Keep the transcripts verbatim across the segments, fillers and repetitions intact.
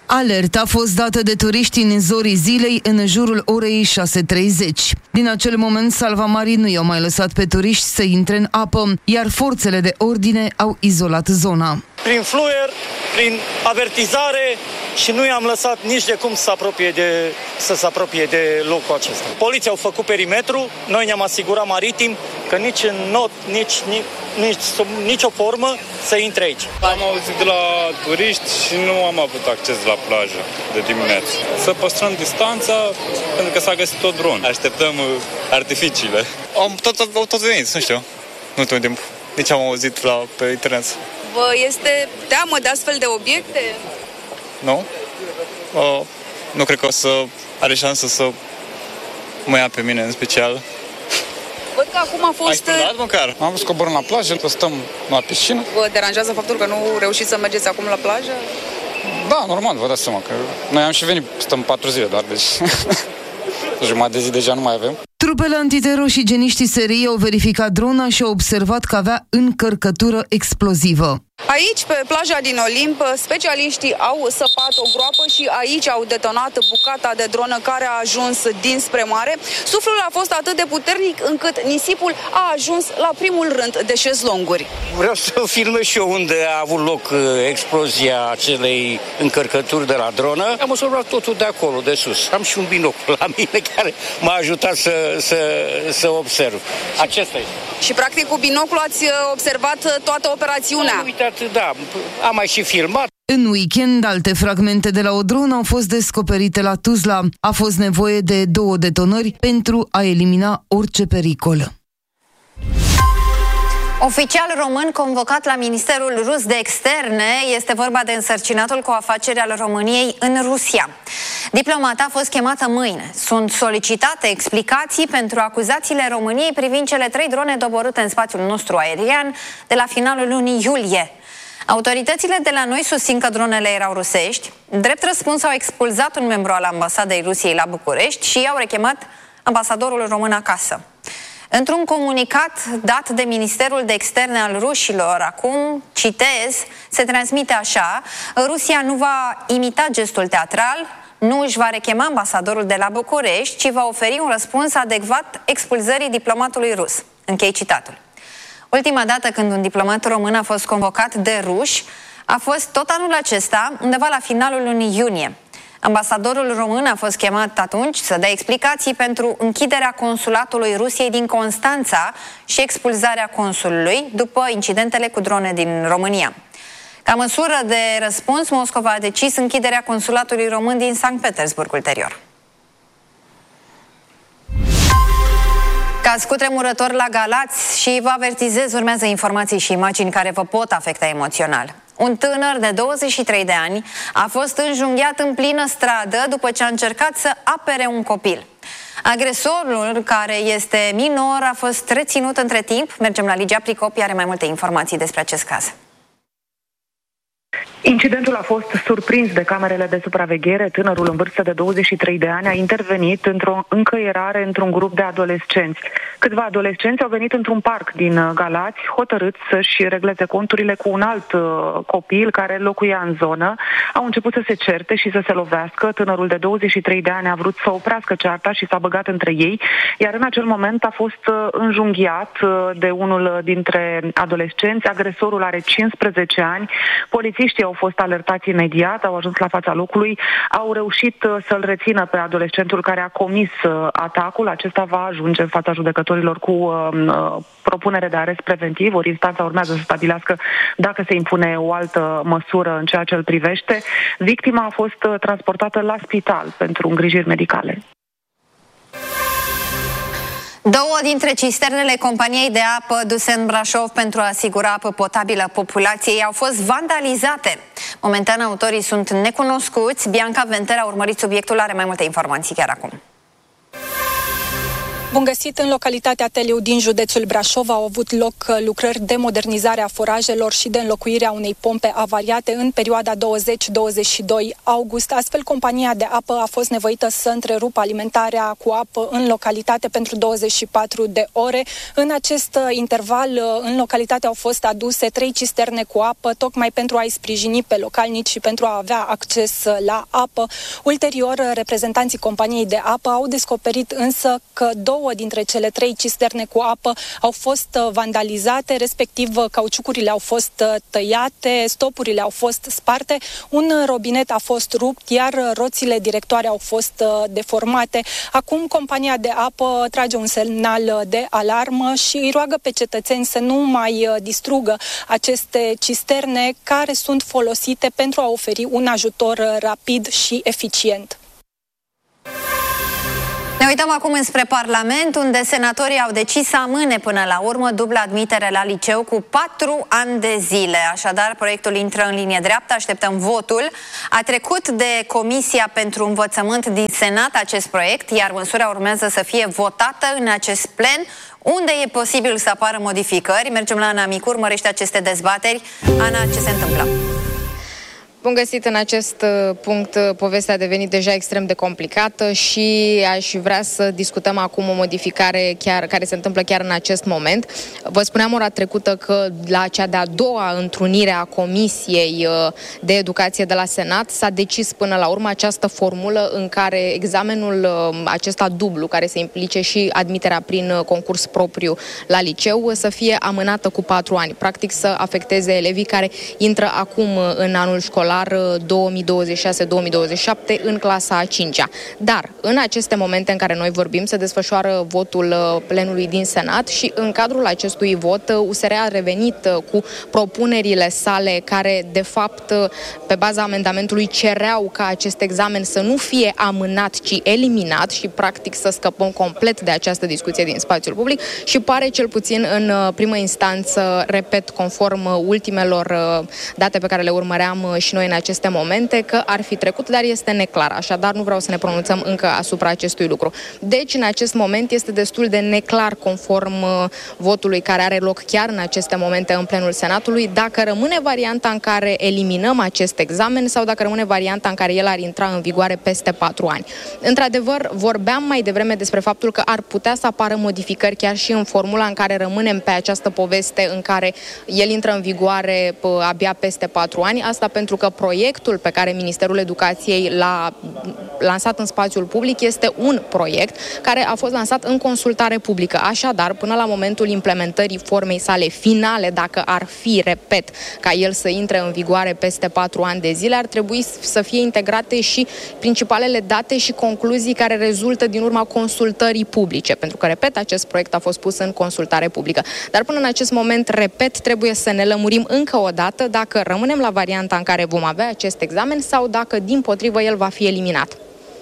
Alerta a fost dată de turiști în zorii zilei în jurul orei șase treizeci. Din acel moment, salvamarii nu i-au mai lăsat pe turiști să intre în apă, iar forțele de ordine au izolat zona. Prin fluier, prin avertizare și nu i-am lăsat nici de cum să se apropie de, să se apropie de locul acesta. Poliția au făcut perimetru, noi ne-am asigurat maritim că nici în not, nici, nici, nici sub nicio formă să intre aici. Am auzit de la turiști și nu am avut acces la plajă de dimineață. Să păstrăm distanța pentru că s-a găsit tot dron. Așteptăm artificiile. Am tot, tot, tot venit, nu știu, în ultimul timp. Nici am auzit la, pe internet. Vă este teamă de astfel de obiecte? Nu. Uh, nu cred că o să are șansă să mă ia pe mine în special. Văd că acum a fost... Ai spălat măcar? Am vrut să coborâm la plajă, că stăm la piscină. Vă deranjează faptul că nu reușiți să mergeți acum la plajă? Da, normal, vă dați seama că noi am și venit, stăm patru zile doar, deci jumătate de zi deja nu mai avem. Trupele antiteror și geniștii S R I au verificat drona și au observat că avea încărcătură explozivă. Aici, pe plaja din Olimp, specialiștii au săpat o groapă și aici au detonat bucata de dronă care a ajuns dinspre mare. Suflul a fost atât de puternic încât nisipul a ajuns la primul rând de șezlonguri. Vreau să filmez și eu unde a avut loc explozia acelei încărcături de la dronă. Am observat totul de acolo, de sus. Am și un binocul la mine care m-a ajutat să, să, să observ. Acesta este. Și practic cu binocul ați observat toată operațiunea. Am uitat, da, am mai și filmat. În weekend, alte fragmente de la o dronă au fost descoperite la Tuzla. A fost nevoie de două detonări pentru a elimina orice pericol. Oficial român convocat la Ministerul Rus de Externe, este vorba de însărcinatul cu afaceri al României în Rusia. Diplomata a fost chemată mâine. Sunt solicitate explicații pentru acuzațiile României privind cele trei drone doborâte în spațiul nostru aerian de la finalul lunii iulie. Autoritățile de la noi susțin că dronele erau rusești. Drept răspuns au expulzat un membru al ambasadei Rusiei la București și i-au rechemat ambasadorul român acasă. Într-un comunicat dat de Ministerul de Externe al rușilor, acum, citez, se transmite așa: Rusia nu va imita gestul teatral, nu își va rechema ambasadorul de la București, ci va oferi un răspuns adecvat expulzării diplomatului rus. Închei citatul. Ultima dată când un diplomat român a fost convocat de ruși a fost tot anul acesta, undeva la finalul lunii iunie. Ambasadorul român a fost chemat atunci să dea explicații pentru închiderea consulatului Rusiei din Constanța și expulzarea consulului după incidentele cu drone din România. Ca măsură de răspuns, Moscova a decis închiderea consulatului român din Sankt Petersburg ulterior. Caz cutremurător la Galați și vă avertizez, urmează informații și imagini care vă pot afecta emoțional. Un tânăr de douăzeci și trei de ani a fost înjunghiat în plină stradă după ce a încercat să apere un copil. Agresorul, care este minor, a fost reținut între timp. Mergem la Ligia Pricopi, are mai multe informații despre acest caz. Incidentul a fost surprins de camerele de supraveghere. Tânărul în vârstă de douăzeci și trei de ani a intervenit într-o încăierare într-un grup de adolescenți. Câțiva adolescenți au venit într-un parc din Galați, hotărâți să-și regleze conturile cu un alt uh, copil care locuia în zonă. Au început să se certe și să se lovească. Tânărul de douăzeci și trei de ani a vrut să oprească cearta și s-a băgat între ei, iar în acel moment a fost uh, înjunghiat uh, de unul dintre adolescenți. Agresorul are cincisprezece ani. Polițiștii au fost alertați imediat, au ajuns la fața locului, au reușit să-l rețină pe adolescentul care a comis atacul. Acesta va ajunge în fața judecătorilor cu uh, propunere de arest preventiv, ori instanța urmează să stabilească dacă se impune o altă măsură în ceea ce îl privește. Victima a fost transportată la spital pentru îngrijiri medicale. Două dintre cisternele companiei de apă duse în Brașov pentru a asigura apă potabilă populației au fost vandalizate. Momentan autorii sunt necunoscuți. Bianca Venter a urmărit subiectul, are mai multe informații chiar acum. Bun găsit! În localitatea Teliu din județul Brașov au avut loc lucrări de modernizare a forajelor și de înlocuire a unei pompe avariate în perioada douăzeci douăzeci și doi august. Astfel, compania de apă a fost nevoită să întrerupă alimentarea cu apă în localitate pentru douăzeci și patru de ore. În acest interval, în localitate au fost aduse trei cisterne cu apă, tocmai pentru a-i sprijini pe localnici și pentru a avea acces la apă. Ulterior, reprezentanții companiei de apă au descoperit însă că două dintre cele trei cisterne cu apă au fost vandalizate, respectiv cauciucurile au fost tăiate, stopurile au fost sparte, un robinet a fost rupt, iar roțile directoare au fost deformate. Acum compania de apă trage un semnal de alarmă și îi roagă pe cetățeni să nu mai distrugă aceste cisterne care sunt folosite pentru a oferi un ajutor rapid și eficient. Ne uităm acum înspre Parlament, unde senatorii au decis să amâne până la urmă dubla admitere la liceu cu patru ani de zile. Așadar, proiectul intră în linie dreaptă, așteptăm votul. A trecut de Comisia pentru Învățământ din Senat acest proiect, iar măsura urmează să fie votată în acest plen, unde e posibil să apară modificări. Mergem la Ana Micu, urmărește aceste dezbateri. Ana, ce se întâmplă? Bun găsit! În acest punct, povestea a devenit deja extrem de complicată și aș vrea să discutăm acum o modificare chiar, care se întâmplă chiar în acest moment. Vă spuneam ora trecută că la cea de-a doua întrunire a Comisiei de Educație de la Senat s-a decis până la urmă această formulă în care examenul acesta dublu, care se implice și admiterea prin concurs propriu la liceu, să fie amânată cu patru ani. Practic să afecteze elevii care intră acum în anul școlar două mii douăzeci și șase două mii douăzeci și șapte în clasa a cincea. Dar, în aceste momente în care noi vorbim, se desfășoară votul plenului din Senat și în cadrul acestui vot U S R a revenit cu propunerile sale care, de fapt, pe baza amendamentului cereau ca acest examen să nu fie amânat, ci eliminat și, practic, să scăpăm complet de această discuție din spațiul public și pare, cel puțin în primă instanță, repet, conform ultimelor date pe care le urmăream și noi în aceste momente, că ar fi trecut, dar este neclar. Așadar, nu vreau să ne pronunțăm încă asupra acestui lucru. Deci, în acest moment, este destul de neclar, conform votului care are loc chiar în aceste momente în plenul Senatului, dacă rămâne varianta în care eliminăm acest examen sau dacă rămâne varianta în care el ar intra în vigoare peste patru ani. Într-adevăr, vorbeam mai devreme despre faptul că ar putea să apară modificări chiar și în formula în care rămânem pe această poveste în care el intră în vigoare abia peste patru ani. Asta pentru că proiectul pe care Ministerul Educației l-a lansat în spațiul public este un proiect care a fost lansat în consultare publică. Așadar, până la momentul implementării formei sale finale, dacă ar fi, repet, ca el să intre în vigoare peste patru ani de zile, ar trebui să fie integrate și principalele date și concluzii care rezultă din urma consultării publice. Pentru că, repet, acest proiect a fost pus în consultare publică. Dar până în acest moment, repet, trebuie să ne lămurim încă o dată dacă rămânem la varianta în care vom avea acest examen sau dacă, dimpotrivă, el va fi eliminat.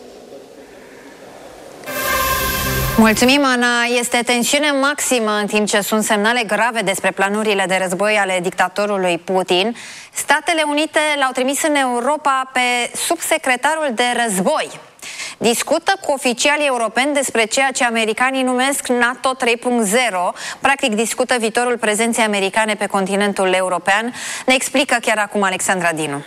Mulțumim, Ana. Este tensiune maximă în timp ce sunt semnale grave despre planurile de război ale dictatorului Putin. Statele Unite l-au trimis în Europa pe subsecretarul de război. Discută cu oficialii europeni despre ceea ce americanii numesc NATO trei punct zero. Practic discută viitorul prezenței americane pe continentul european. Ne explică chiar acum Alexandra Dinu.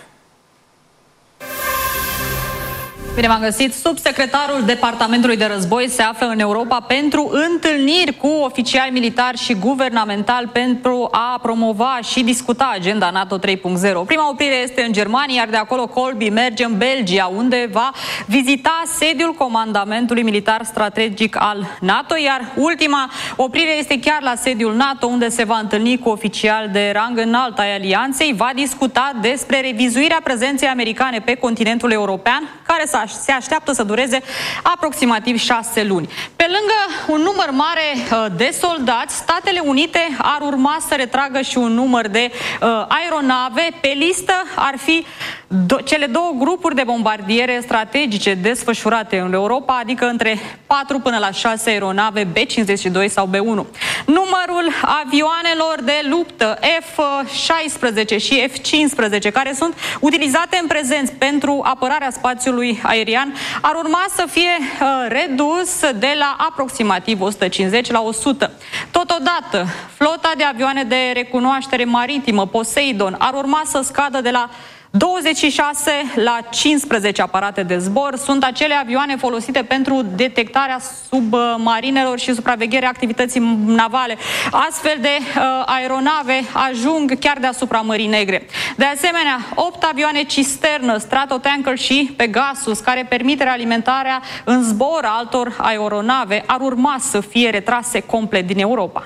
Bine v-am găsit! Subsecretarul Departamentului de Război se află în Europa pentru întâlniri cu oficiali militari și guvernamentali pentru a promova și discuta agenda NATO trei punct zero. Prima oprire este în Germania, iar de acolo Colby merge în Belgia, unde va vizita sediul Comandamentului Militar Strategic al NATO, iar ultima oprire este chiar la sediul NATO, unde se va întâlni cu oficiali de rang înalt ai alianței, va discuta despre revizuirea prezenței americane pe continentul european, care s-a se așteaptă să dureze aproximativ șase luni. Pe lângă un număr mare de soldați, Statele Unite ar urma să retragă și un număr de uh, aeronave. Pe listă ar fi Do- cele două grupuri de bombardiere strategice desfășurate în Europa, adică între patru până la șase aeronave B cincizeci și doi sau B unu. Numărul avioanelor de luptă F șaisprezece și F cincisprezece, care sunt utilizate în prezent pentru apărarea spațiului aerian, ar urma să fie uh, redus de la aproximativ o sută cincizeci la o sută. Totodată, flota de avioane de recunoaștere maritimă Poseidon ar urma să scadă de la douăzeci și șase la cincisprezece aparate de zbor. Sunt acele avioane folosite pentru detectarea submarinelor și supravegherea activității navale. Astfel de uh, aeronave ajung chiar deasupra Mării Negre. De asemenea, opt avioane cisternă, Stratotanker și Pegasus, care permit realimentarea în zbor a altor aeronave, ar urma să fie retrase complet din Europa.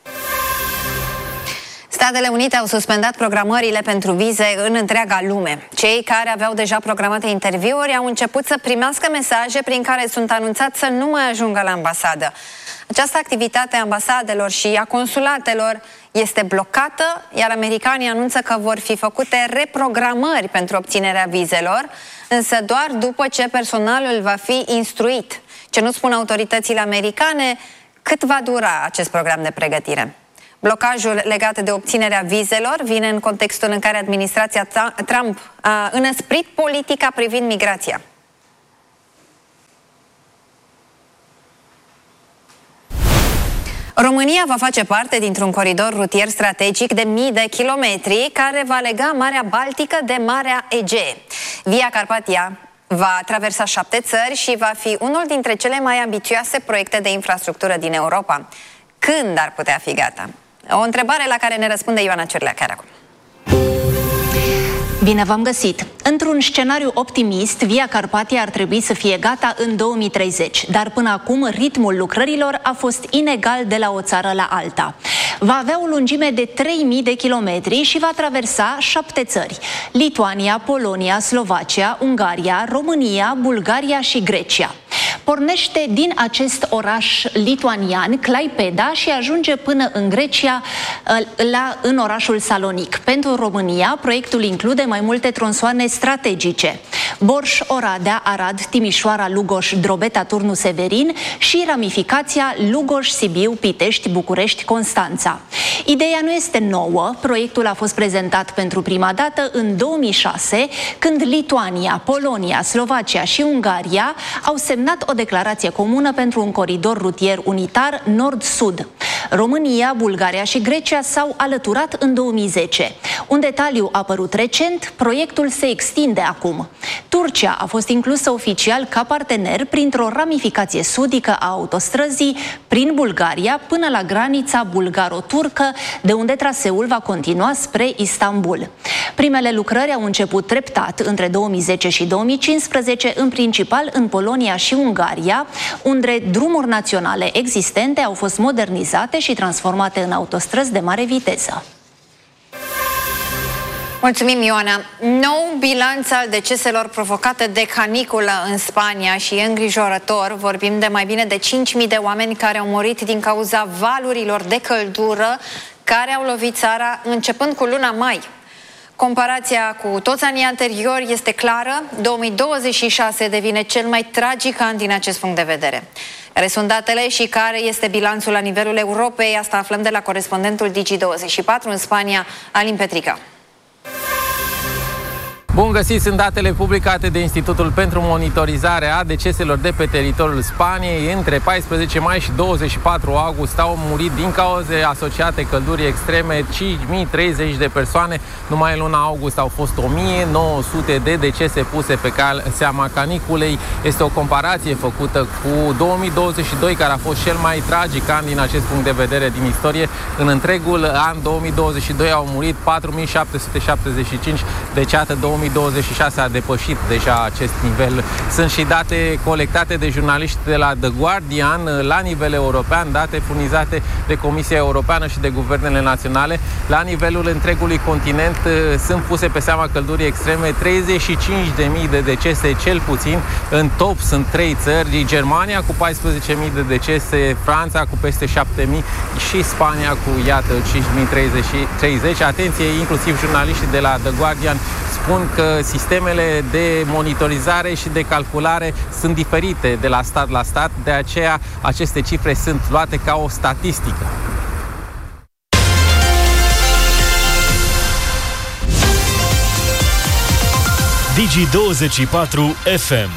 Statele Unite au suspendat programările pentru vize în întreaga lume. Cei care aveau deja programate interviuri au început să primească mesaje prin care sunt anunțați să nu mai ajungă la ambasadă. Această activitate a ambasadelor și a consulatelor este blocată, iar americanii anunță că vor fi făcute reprogramări pentru obținerea vizelor, însă doar după ce personalul va fi instruit. Ce nu spun autoritățile americane, cât va dura acest program de pregătire. Blocajul legat de obținerea vizelor vine în contextul în care administrația Trump a înăsprit politica privind migrația. România va face parte dintr-un coridor rutier strategic de mii de kilometri care va lega Marea Baltică de Marea Egee. Via Carpatia va traversa șapte țări și va fi unul dintre cele mai ambițioase proiecte de infrastructură din Europa. Când ar putea fi gata? O întrebare la care ne răspunde Ioana Ciurlea chiar acum. Bine v-am găsit! Într-un scenariu optimist, Via Carpatia ar trebui să fie gata în două mii treizeci, dar până acum ritmul lucrărilor a fost inegal de la o țară la alta. Va avea o lungime de trei mii de kilometri și va traversa șapte țări: Lituania, Polonia, Slovacia, Ungaria, România, Bulgaria și Grecia. Pornește din acest oraș lituanian, Klaipeda, și ajunge până în Grecia, la, în orașul Salonic. Pentru România, proiectul include mai multe tronsoane strategice: Borș, Oradea, Arad, Timișoara, Lugoș, Drobeta, Turnu Severin și ramificația Lugoș, Sibiu, Pitești, București, Constanța. Ideea nu este nouă, proiectul a fost prezentat pentru prima dată în două mii șase, când Lituania, Polonia, Slovacia și Ungaria au semnat o declarație comună pentru un coridor rutier unitar nord-sud. România, Bulgaria și Grecia s-au alăturat în două mii zece. Un detaliu a apărut recent: proiectul se extinde acum. Turcia a fost inclusă oficial ca partener printr-o ramificație sudică a autostrăzii prin Bulgaria până la granița bulgaro-turcă, de unde traseul va continua spre Istanbul. Primele lucrări au început treptat între două mii zece și două mii cincisprezece, în principal în Polonia și Ungaria, unde drumuri naționale existente au fost modernizate și transformate în autostrăzi de mare viteză. Mulțumim, Ioana. Nou bilanț al deceselor provocate de caniculă în Spania și e îngrijorător. Vorbim de mai bine de cinci mii de oameni care au murit din cauza valurilor de căldură care au lovit țara începând cu luna mai. Comparația cu toți anii anteriori este clară. două mii douăzeci și șase devine cel mai tragic an din acest punct de vedere. Care sunt datele și care este bilanțul la nivelul Europei? Asta aflăm de la corespondentul Digi douăzeci și patru în Spania, Alin Petrica. Bun găsit, sunt datele publicate de Institutul pentru Monitorizarea Deceselor de pe teritoriul Spaniei. Între paisprezece mai și douăzeci și patru august au murit din cauze asociate căldurii extreme cinci mii treizeci de persoane. Numai în luna august au fost o mie nouă sute de decese puse pe cal seama caniculei. Este o comparație făcută cu două mii douăzeci și doi, care a fost cel mai tragic an din acest punct de vedere din istorie. În întregul an două mii douăzeci și doi au murit patru mii șapte sute șaptezeci și cinci, deci atât două mii douăzeci și șase a depășit deja acest nivel. Sunt și date colectate de jurnaliști de la The Guardian la nivel european, date furnizate de Comisia Europeană și de guvernele naționale. La nivelul întregului continent sunt puse pe seama căldurii extreme treizeci și cinci de mii de decese cel puțin. În top sunt trei țări: Germania cu paisprezece mii de decese, Franța cu peste șapte mii și Spania cu, iată, cinci mii treizeci. Atenție, inclusiv jurnaliștii de la The Guardian spun că sistemele de monitorizare și de calculare sunt diferite de la stat la stat, de aceea aceste cifre sunt luate ca o statistică. Digi douăzeci și patru F M.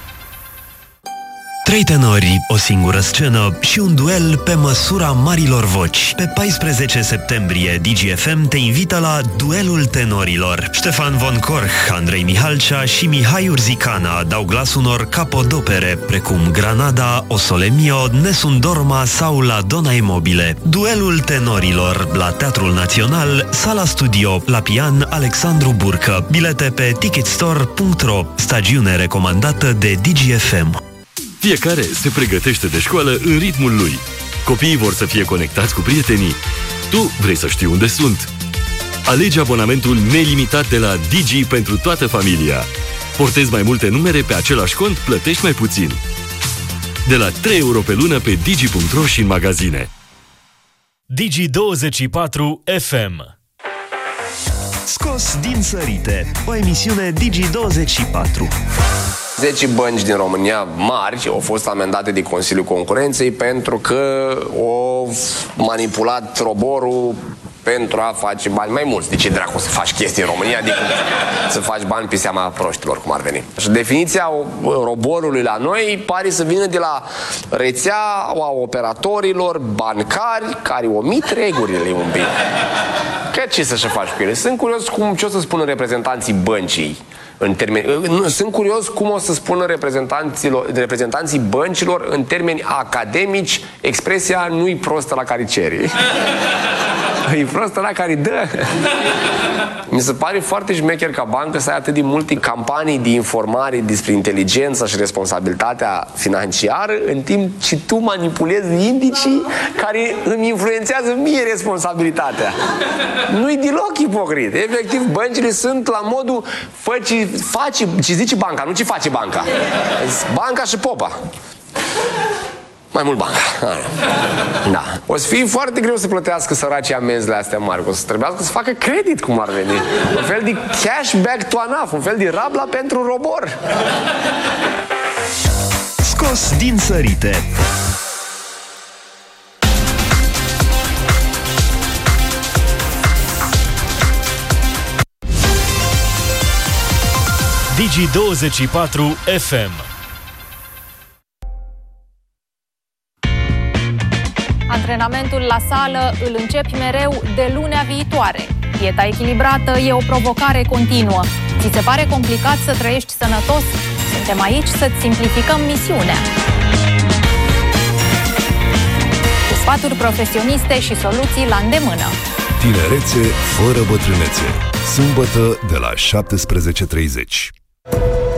Trei tenori, o singură scenă și un duel pe măsura marilor voci. Pe paisprezece septembrie, Digi F M te invită la Duelul Tenorilor. Ștefan von Korch, Andrei Mihalcea și Mihai Urzicana dau glas unor capodopere, precum Granada, O Sole Mio, Nessun Dorma sau La Donna e Mobile. Duelul Tenorilor la Teatrul Național, Sala Studio, la pian Alexandru Burcă. Bilete pe ticketstore punct ro. Stagiune recomandată de Digi F M. Fiecare se pregătește de școală în ritmul lui. Copiii vor să fie conectați cu prietenii. Tu vrei să știi unde sunt. Alege abonamentul nelimitat de la Digi pentru toată familia. Portezi mai multe numere pe același cont, plătești mai puțin. De la trei euro pe lună pe digi punct ro și în magazine. Digi douăzeci și patru F M. Scos din sărite, o emisiune Digi douăzeci și patru. zece bănci din România mari au fost amendate de Consiliul Concurenței pentru că au manipulat roborul pentru a face bani mai mulți. De ce dracu să faci chestii în România decât să faci bani pe seama proștilor, cum ar veni? Și definiția roborului la noi pare să vină de la rețeaua operatorilor bancari care omit regulile un pic. Că ce să-și faci cu ele? Sunt curios cum, ce o să spună reprezentanții băncii în termeni, sunt curios cum o să spună reprezentanții băncilor în termeni academici expresia nu-i prostă la care ceri. E prostă la care dă. Mi se pare foarte șmecher ca bancă să ai atât de multe campanii de informare despre inteligența și responsabilitatea financiară, în timp ce tu manipulezi indicii care îmi influențează mie responsabilitatea. Nu-i deloc ipocrit. Efectiv, băncile sunt la modul faci, faci ce zice banca, nu ce face banca. Banca și popa. Mai mult banca. Da. O să fie foarte greu să plătească săracii amenzile astea mari. O să trebuiască să facă credit, cum ar veni. Un fel de cashback to ANAF, un fel de rabla pentru robor. Scos din sărite. Digi douăzeci și patru F M. Antrenamentul la sală îl începi mereu de lunea viitoare. Dieta echilibrată e o provocare continuă. Ți se pare complicat să trăiești sănătos? Suntem aici să-ți simplificăm misiunea. Cu sfaturi profesioniste și soluții la îndemână. Tinerețe fără bătrânețe. Sâmbătă de la șaptesprezece și treizeci.